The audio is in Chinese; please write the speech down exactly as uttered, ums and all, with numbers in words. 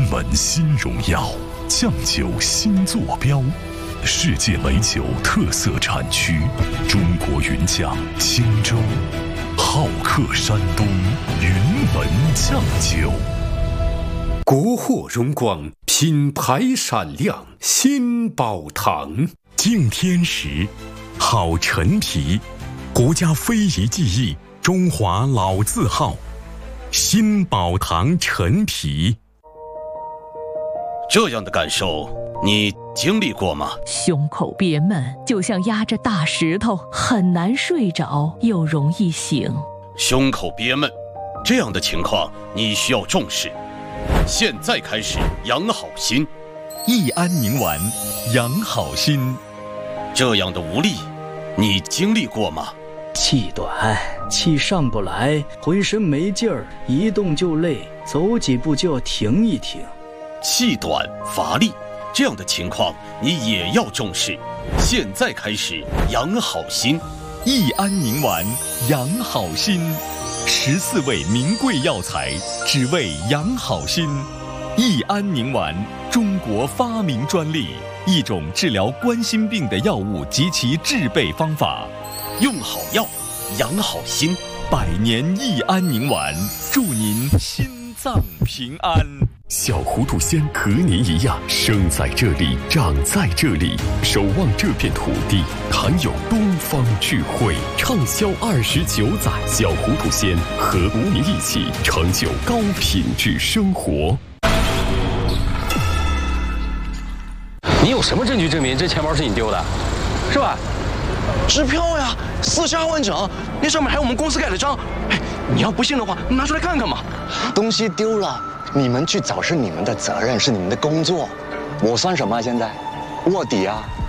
门新荣耀，酱酒新坐标，世界美酒特色产区，中国云酱青州，好客山东云门酱酒。 国货荣光，品牌闪亮，新宝堂。 敬天时，好陈皮，国家非遗技艺，中华老字号，新宝堂陈皮。 这样的感受你经历过吗？ 胸口憋闷，就像压着大石头，很难睡着，又容易醒。 胸口憋闷，这样的情况你需要重视。现在开始养好心， 益安宁丸养好心。 这样的无力你经历过吗？ 气短，气上不来，浑身没劲儿，一动就累，走几步就要停一停。 气短乏力，这样的情况你也要重视。现在开始养好心， 益安宁丸养好心，十四味名贵药材，只为养好心。益安宁丸，中国发明专利，一种治疗冠心病的药物及其制备方法。 用好药，养好心， 百年益安宁丸，祝您心脏平安。 小糊涂仙和您一样，生在这里，长在这里，守望这片土地，谈有东方智慧，畅销二十九载。小糊涂仙和您一起成就高品质生活。 你有什么证据证明这钱包是你丢的，是吧？ 支票呀，四十二万整，那上面还有我们公司盖的章。哎，你要不信的话，拿出来看看嘛。 东西丢了，你们去找是你们的责任，是你们的工作。我算什么啊？现在卧底啊？